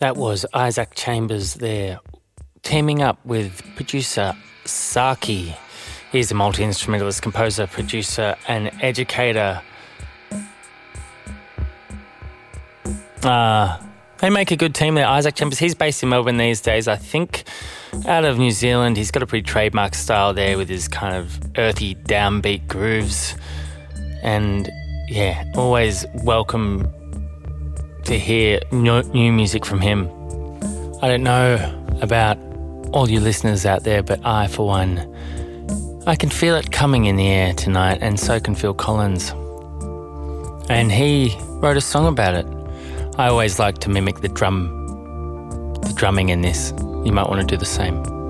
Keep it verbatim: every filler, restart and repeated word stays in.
That was Isaac Chambers there, teaming up with producer Saki. He's a multi-instrumentalist, composer, producer and educator. Uh, they make a good team there. Isaac Chambers, he's based in Melbourne these days, I think out of New Zealand. He's got a pretty trademark style there with his kind of earthy downbeat grooves. And yeah, always welcome to hear new music from him. I don't know about all you listeners out there, but I, for one, I can feel it coming in the air tonight, and so can Phil Collins. And he wrote a song about it. I always like to mimic the drum, the drumming in this. You might want to do the same.